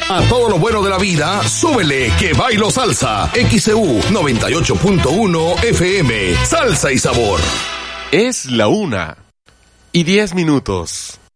A todo lo bueno de la vida, súbele que bailo salsa. XEU 98.1 FM. Salsa y sabor. Es la 1:10.